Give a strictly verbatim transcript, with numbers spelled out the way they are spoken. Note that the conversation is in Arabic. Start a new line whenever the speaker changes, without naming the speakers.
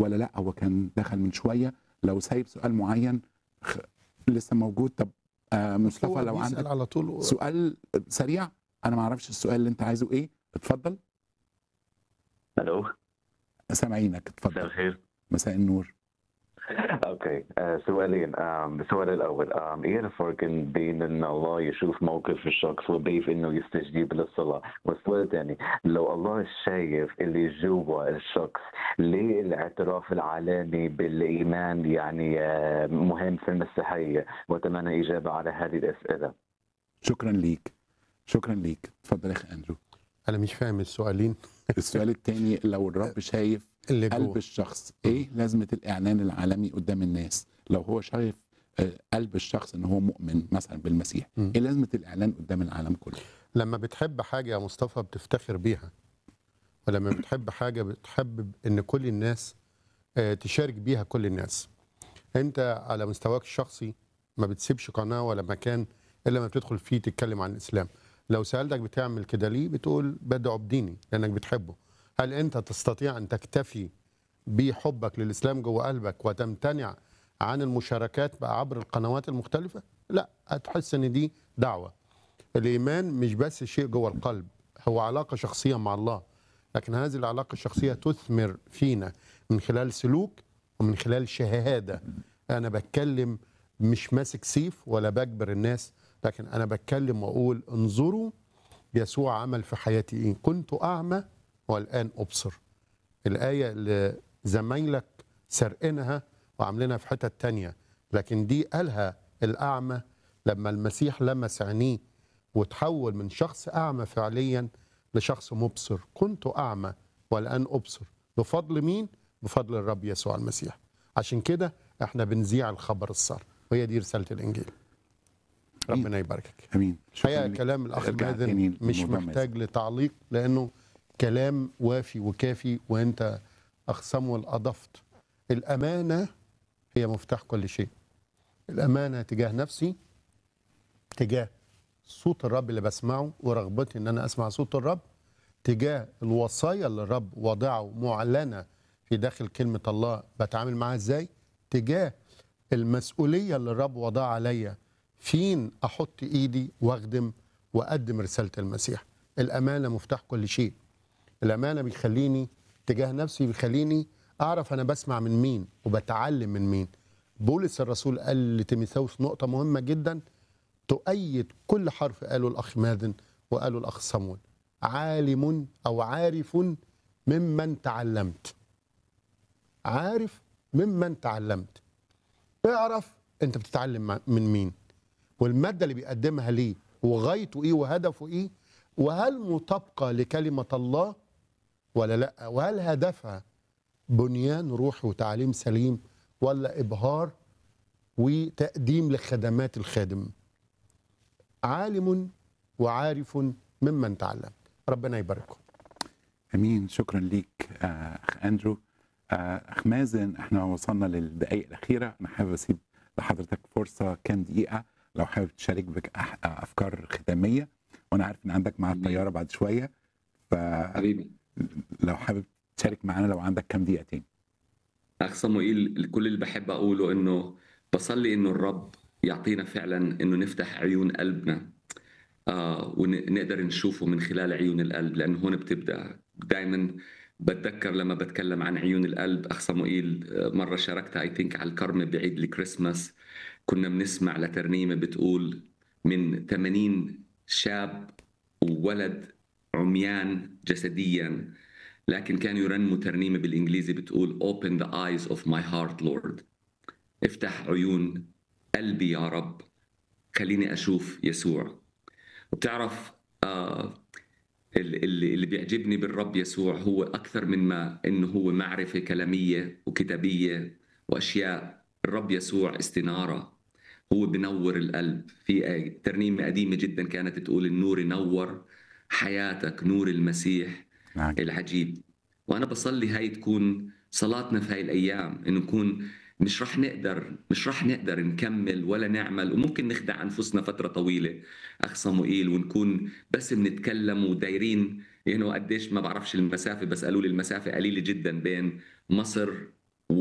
ولا لا هو كان دخل من شويه؟ لو سايب سؤال معين خ... لسه موجود. طب آه مصطفى لو عندك
على طول
سؤال سريع، انا ما اعرفش السؤال اللي انت عايزه ايه، اتفضل.
الو،
سامعينك،
مساء
اتفضل.
الخير.
مساء النور.
اوكي، آه سؤالين. آم، السؤال الاول، آم، ايه الفرق بين ان الله يشوف موقف الشخص وكيف انه يستجيب للصلاه؟ والسؤال الثاني، لو الله شايف اللي جوا الشخص، ليه الاعتراف العلاني بالايمان يعني آه، مهم في المسيحيه؟ واتمنى اجابه على هذه الاسئله.
شكرا ليك، شكرا ليك. اتفضل يا اخي اندرو.
انا مش فاهم السؤالين.
السؤال الثاني، لو الرب شايف
اللي
قلب
جوه
الشخص، ايه لازمه الاعلان العالمي قدام الناس؟ لو هو شايف آه، قلب الشخص ان هو مؤمن مثلا بالمسيح،
م.
ايه لازمه الاعلان قدام العالم كله؟
لما بتحب حاجه يا مصطفى بتفتخر بيها، ولما بتحب حاجه بتحب ان كل الناس آه، تشارك بيها كل الناس. انت على مستواك الشخصي ما بتسيبش قناه ولا مكان الا لما بتدخل فيه تتكلم عن الاسلام. لو سالتك بتعمل كده ليه، بتقول بدعو بديني لانك بتحبه. هل انت تستطيع ان تكتفي بحبك للاسلام جوه قلبك وتمتنع عن المشاركات بقى عبر القنوات المختلفه؟ لا، هتحس ان دي دعوه. الايمان مش بس شيء جوه القلب، هو علاقه شخصيه مع الله، لكن هذه العلاقه الشخصيه تثمر فينا من خلال سلوك ومن خلال شهاده. انا بتكلم مش ماسك سيف ولا بجبر الناس، لكن انا بتكلم واقول انظروا يسوع عمل في حياتي ايه. كنت اعمى والان ابصر. الايه اللي زمايلك سرقينها وعاملينها في حتة تانية، لكن دي قالها الاعمى لما المسيح لمس عينيه وتحول من شخص اعمى فعليا لشخص مبصر. كنت اعمى والان ابصر. بفضل مين؟ بفضل الرب يسوع المسيح. عشان كده احنا بنذيع الخبر السار، وهي دي رسالة الانجيل. ربنا يباركك.
امين.
حقيقة كلام الاخ مازن مش محتاج لتعليق، لانه كلام وافي وكافي، وانت اخ صمويل اضفت الامانه هي مفتاح كل شيء. الامانه تجاه نفسي، تجاه صوت الرب اللي بسمعه ورغبتي ان انا اسمع صوت الرب، تجاه الوصايا اللي الرب وضعه معلنه في داخل كلمه الله بتعامل معاها ازاي، تجاه المسؤوليه اللي الرب وضعها عليا فين احط ايدي واخدم واقدم رساله المسيح. الامانه مفتاح كل شيء. الامانه بيخليني تجاه نفسي، بيخليني اعرف انا بسمع من مين وبتعلم من مين. بولس الرسول قال لتيموثاوس نقطه مهمه جدا تؤيد كل حرف قاله الاخ مازن وقاله الاخ صمويل: عالم او عارف ممن تعلمت. عارف ممن تعلمت. اعرف انت بتتعلم من مين، والماده اللي بيقدمها ليه، وغايته ايه، وهدفه ايه، وهل مطابقه لكلمه الله ولا لا، وهل هدفها بنيان روحي وتعليم سليم ولا ابهار وتقديم لخدمات الخادم. عالم وعارف ممن تعلم. ربنا يبارككم.
امين. شكرا ليك آه، اخ اندرو. آه، اخ مازن، احنا وصلنا للدقائق الاخيره. انا حابب اسيب لحضرتك فرصه كام دقيقه لو حابب تشارك بك افكار ختاميه، وانا عارف ان عندك مع الطياره بعد شويه، ف
حبيبي
لو حابب تشارك معانا لو عندك كام دقيقه تاني.
اخ صموئيل، كل اللي بحب اقوله انه بصلي انه الرب يعطينا فعلا انه نفتح عيون قلبنا آه ونقدر نشوفه من خلال عيون القلب، لانه هون بتبدا. دائما بتذكر لما بتكلم عن عيون القلب اخ صموئيل، مره شاركت اي ثينك على الكرمه بعيد الكريسماس، كنا بنسمع لترنيمه بتقول من ثمانين شاب وولد عميان جسديا، لكن كانوا يرنموا ترنيمه بالانجليزي بتقول open the eyes of my heart Lord. افتح عيون قلبي يا رب، خليني اشوف يسوع. وبتعرف آه اللي, اللي بيعجبني بالرب يسوع هو اكثر من ما انه هو معرفه كلاميه وكتابيه واشياء. الرب يسوع استناره، هو بنور القلب. في آية ترنيمه قديمه جدا كانت تقول النور ينور حياتك، نور المسيح
معك.
العجيب. وانا بصلي هاي تكون صلاتنا في هاي الايام، انه نكون مش رح نقدر مش رح نقدر نكمل ولا نعمل، وممكن نخدع انفسنا فتره طويله اخ صموئيل ونكون بس بنتكلم ودايرين. يعني قديش ما بعرفش المسافه، بس قالوا لي المسافه قليله جدا بين مصر